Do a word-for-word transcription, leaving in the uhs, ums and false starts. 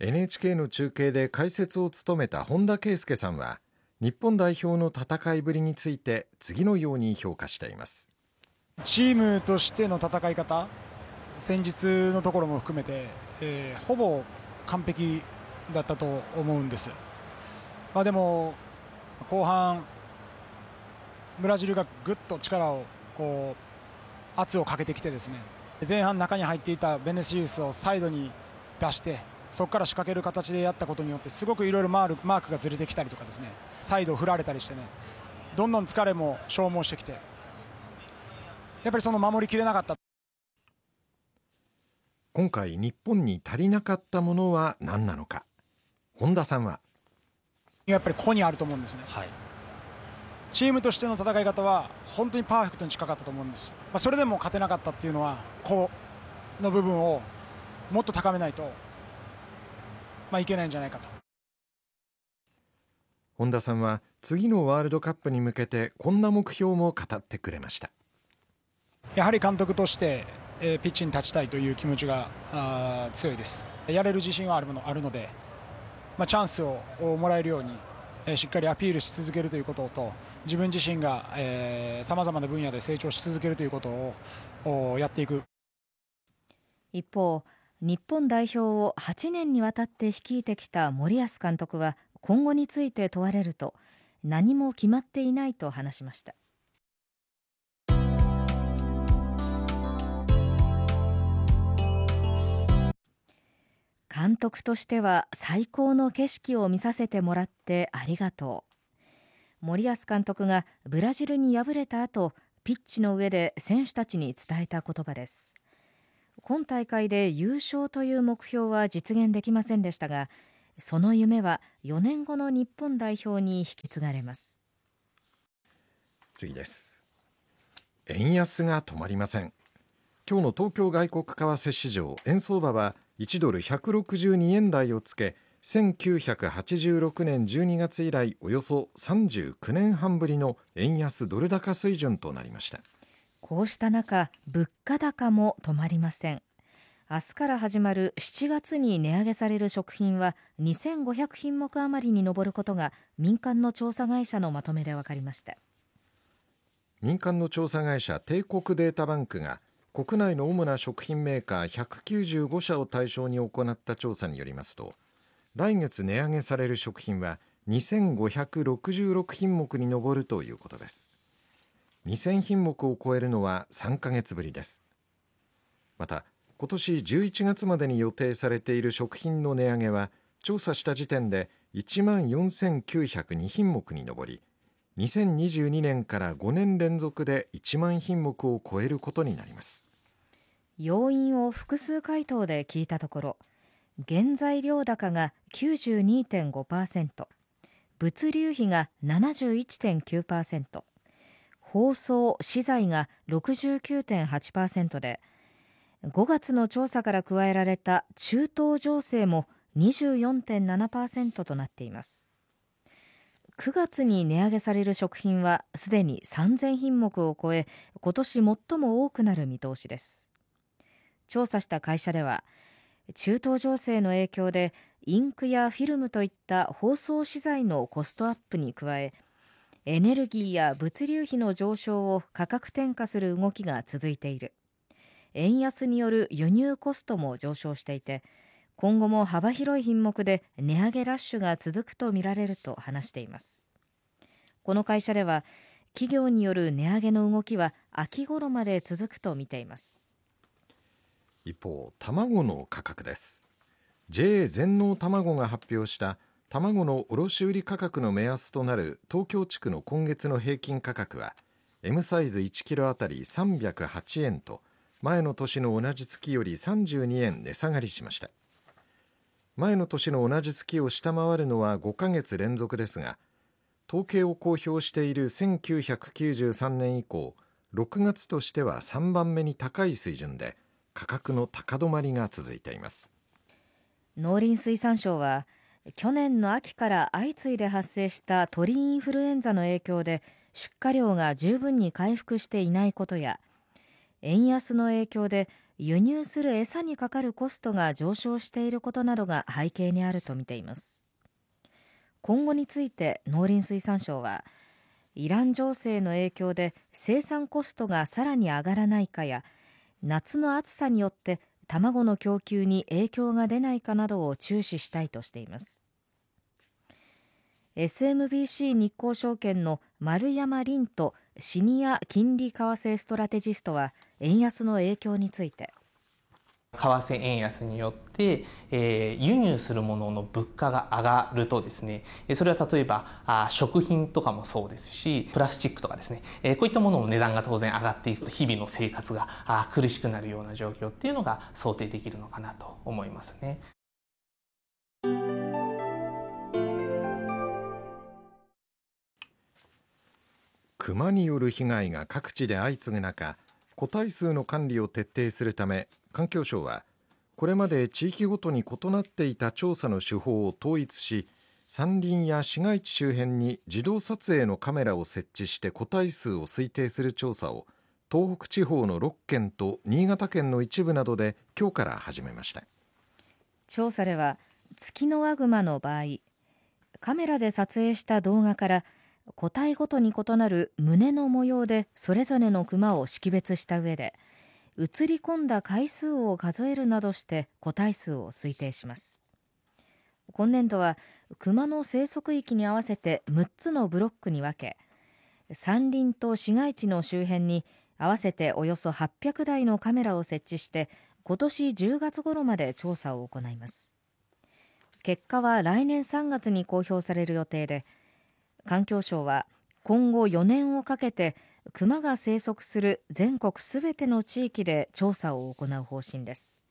エヌエイチケー の中継で解説を務めた本田圭佑さんは、日本代表の戦いぶりについて次のように評価しています。 チームとしての戦い方、戦術のところも含めて、えー、ほぼ完璧だったと思うんです。まあ、でも後半ブラジルがぐっと力をこう圧をかけてきてですね、前半中に入っていたベネシウスをサイドに出して、そこから仕掛ける形でやったことによってすごくいろいろマークがずれてきたりとかですね、サイドを振られたりしてね、どんどん疲れも消耗してきて、やっぱりその守りきれなかった。 今回日本に足りなかったものは何なのか。本田さんはやっぱり個にあると思うんですね、はい、チームとしての戦い方は本当にパーフェクトに近かったと思うんです。まあ、それでも勝てなかったっていうのは個の部分をもっと高めないと、まあ、いけないんじゃないかと。 本田さんは次のワールドカップに向けてこんな目標も語ってくれました。 やはり監督として、えー、ピッチに立ちたいという気持ちがあ強いです。やれる自信はあるの、あるので、まあ、チャンスをもらえるように、えー、しっかりアピールし続けるということと、自分自身がさまざまな分野で成長し続けるということをやっていく。 一方、日本代表をはちねんにわたって率いてきた森保監督は今後について問われると、何も決まっていないと話しました。監督としては最高の景色を見させてもらってありがとう。森保監督がブラジルに敗れた後、ピッチの上で選手たちに伝えた言葉です。今大会で優勝という目標は実現できませんでしたが、その夢はよねんごの日本代表に引き継がれます。 次です。円安が止まりません。今日の東京外国為替市場、円相場はいちドルひゃくろくじゅうにえん台をつけ、せんきゅうひゃくはちじゅうろくねんじゅうにがつ以来およそさんじゅうきゅうねんはんぶりの円安ドル高水準となりました。 こうした中、物価高も止まりません。明日から始まるしちがつに値上げされる食品はにせんごひゃくひんもく余りに上ることが民間の調査会社のまとめで分かりました。 民間の調査会社帝国データバンクが国内の主な食品メーカーひゃくきゅうじゅうごしゃを対象に行った調査によりますと、来月値上げされる食品はにせんごひゃくろくじゅうろくひんもくに上るということです。にせんひんもくを超えるのはさんかげつぶりです。また今年じゅういちがつまでに予定されている食品の値上げは調査した時点でいちまんよんせんきゅうひゃくにひんもくに上り、にせんにじゅうにねんからごねん連続でいちまんひんもくを超えることになります。 要因を複数回答で聞いたところ、原材料高が きゅうじゅうにてんごパーセント、物流費が ななじゅういちてんきゅうパーセント、包装・資材が ろくじゅうきゅうてんはちパーセントで、ごがつの調査から加えられた中東情勢も にじゅうよんてんななパーセント となっています。くがつに値上げされる食品はすでにさんぜんひんもくを超え、今年最も多くなる見通しです。調査した会社では、中東情勢の影響でインクやフィルムといった包装資材のコストアップに加え、エネルギーや物流費の上昇を価格転嫁する動きが続いている。円安による輸入コストも上昇していて、今後も幅広い品目で値上げラッシュが続くとみられると話しています。この会社では、企業による値上げの動きは秋頃まで続くと見ています。 一方、卵の価格です。 ジェー 全農たまごが発表した卵の卸売価格の目安となる東京地区の今月の平均価格は M サイズいちキロあたりさんびゃくはちえんと、前の年の同じ月よりさんじゅうにえん値下がりしました。前の年の同じ月を下回るのはごかげつ連続ですが、統計を公表しているせんきゅうひゃくきゅうじゅうさんねん以降、ろくがつとしてはさんばんめに高い水準で、価格の高止まりが続いています。 農林水産省は、去年の秋から相次いで発生した鳥インフルエンザの影響で出荷量が十分に回復していないことや、円安の影響で輸入する餌にかかるコストが上昇していることなどが背景にあると見ています。今後について農林水産省は、イラン情勢の影響で生産コストがさらに上がらないかや、夏の暑さによって卵の供給に影響が出ないかなどを注視したいとしています。エスエムビーシー 日興証券の丸山凛斗シニア金利為替ストラテジストは、円安の影響について、 為替円安によって、えー、輸入するものの物価が上がるとですね、それは例えばあ食品とかもそうですし、プラスチックとかですね、えー、こういったものの値段が当然上がっていくと、日々の生活があ苦しくなるような状況っていうのが想定できるのかなと思いますね。 熊による被害が各地で相次ぐ中、個体数の管理を徹底するため、環境省はこれまで地域ごとに異なっていた調査の手法を統一し、山林や市街地周辺に自動撮影のカメラを設置して個体数を推定する調査を東北地方のろっけんと新潟県の一部などで今日から始めました。 調査では、ツキノワグマの場合、カメラで撮影した動画から個体ごとに異なる胸の模様でそれぞれのクマを識別した上で、映り込んだ回数を数えるなどして個体数を推定します。今年度はクマの生息域に合わせてむっつのブロックに分け、山林と市街地の周辺に合わせておよそはっぴゃくだいのカメラを設置して、今年じゅうがつ頃まで調査を行います。結果は来年さんがつに公表される予定で、環境省は今後よねんをかけてクマが生息する全国すべての地域で調査を行う方針です。